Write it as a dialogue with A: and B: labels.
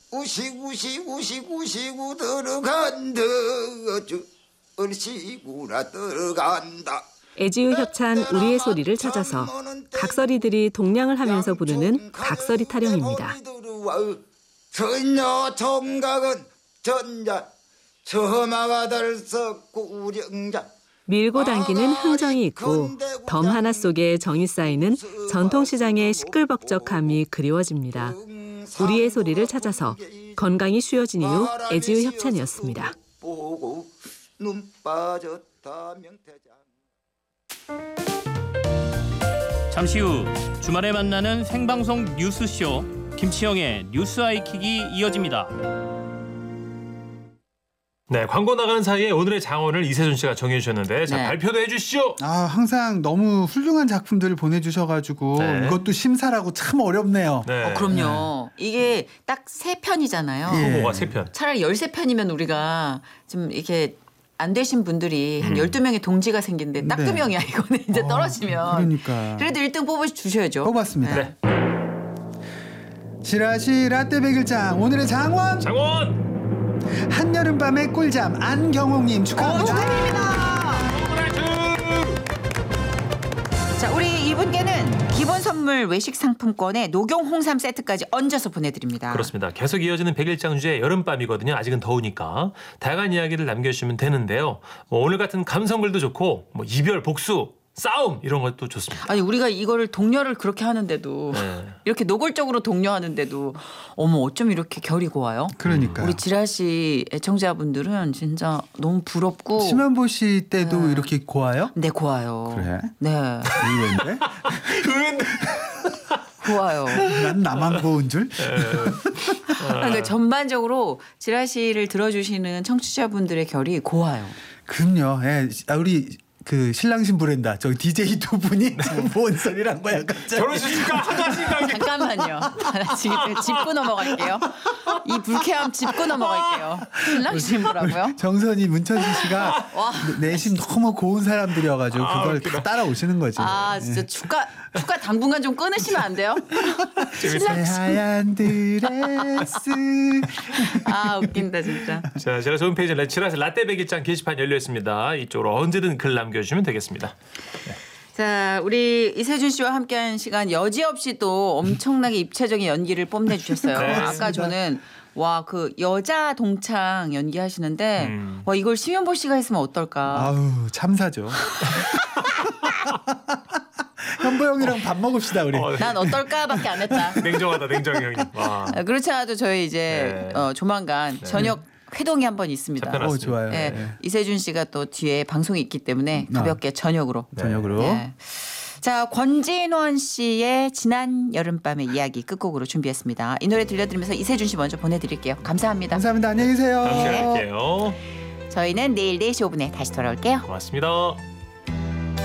A: 우시구 들어간다 얼씨구나 들어간다.
B: 애지우 협찬 우리의 소리를 찾아서 각설이들이 동냥을 하면서 부르는 각설이 타령입니다.
A: 전야 총각은 전자 처마가 들썩고 우령자.
B: 밀고 당기는 흥정이 있고 덤 하나 속에 정이 쌓이는 전통시장의 시끌벅적함이 그리워집니다. 우리의 소리를 찾아서 건강이 쉬워진 이후 애지우 협찬이었습니다.
A: 눈 빠졌다 명태장.
C: 잠시 후 주말에 만나는 생방송 뉴스쇼 김치영의 뉴스 아이킥이 이어집니다.
D: 네, 광고 나가는 사이에 오늘의 장원을 이세준 씨가 정해 주셨는데 자,
E: 네.
D: 발표도 해주시죠.
F: 항상 너무 훌륭한 작품들을 보내주셔가지고
D: 네.
F: 이것도 심사라고 참 어렵네요.
D: 네.
E: 그럼요. 이게 딱 3편이잖아요.
F: 예.
D: 후보가 3편.
E: 차라리 13편이면 우리가 좀 이렇게 안 되신 분들이 한 12명의 동지가 생긴데 딱
F: 네.
E: 2명이야. 이거는 이제 떨어지면.
F: 그러니까.
E: 그래도 1등 뽑아주셔야죠.
F: 뽑았습니다.
E: 네.
F: 지라시 라떼 백일장 오늘의 장원
D: 장원!
F: 한여름밤의 꿀잠 안경옥님 축하합니다.
E: 자, 우리 이분께는 기본 선물 외식 상품권에 녹용 홍삼 세트까지 얹어서 보내드립니다.
D: 그렇습니다. 계속 이어지는 백일장 주제 여름밤이거든요. 아직은 더우니까 다양한 이야기를 남겨주시면 되는데요. 오늘 같은 감성글도 좋고 이별, 복수, 싸움 이런 것도 좋습니다.
E: 아니 우리가 이거를 독려를 그렇게 하는데도
D: 네.
E: 이렇게 노골적으로 독려하는데도 어머 어쩜 이렇게 결이 고와요?
F: 그러니까
E: 우리 지라시 애청자분들은 진짜 너무 부럽고
F: 심현보 씨 때도 이렇게 고와요?
E: 네 고와요.
F: 그래?
E: 네
F: 의외인데?
E: 고와요.
F: 난 나만 고운 줄?
E: 그러니까 전반적으로 지라시를 들어주시는 청취자분들의 결이 고와요.
F: 그럼요. 예. 우리 그 신랑 신부랜다. 저기 DJ 두 분이 뭔 소리란 거야 갑자기.
D: 결혼식 축하하자니까
E: 잠깐만요. 나 지금 짚고 넘어갈게요. 이 불쾌함 짚고 넘어갈게요. 신랑 신부라고요?
F: 정선이 문천식 씨가
E: 와.
F: 내심 너무 고운 사람들이어가지고 그걸 다 따라오시는 거지.
E: 아 진짜 축가 당분간 좀 끊으시면 안 돼요? 신랑 신부.
F: 하얀 드레스.
E: 아 웃긴다 진짜.
D: 자, 제가 홈페이지 지라시 라떼 백일장 게시판 열려 있습니다. 이쪽으로 언제든 글 남겨주시면 되겠습니다.
E: 자, 우리 이세준 씨와 함께한 시간 여지없이 또 엄청나게 입체적인 연기를 뽐내주셨어요.
D: 네,
E: 아까 저는 와 그 여자 동창 연기하시는데 와 이걸 심현보 씨가 했으면 어떨까.
F: 아우 참사죠. 현보 형이랑 밥 먹읍시다 우리.
E: 난 어떨까밖에 안 했다.
D: 냉정하다, 냉정해 형님. 와.
E: 그렇지 않아도 저희 이제
D: 네.
E: 조만간 저녁 회동이 한 번 있습니다.
D: 잡혀놨습니다.
F: 좋아요.
E: 네.
F: 네.
E: 이세준 씨가 또 뒤에 방송이 있기 때문에 가볍게 저녁으로.
F: 저녁으로.
E: 네. 자, 권진원 씨의 지난 여름밤의 이야기 끝곡으로 준비했습니다. 이 노래 들려드리면서 이세준 씨 먼저 보내드릴게요. 감사합니다.
F: 감사합니다. 안녕히 계세요.
D: 다음 시간에 뵐게요.
E: 저희는 내일 4시 5분에 다시 돌아올게요.
D: 고맙습니다.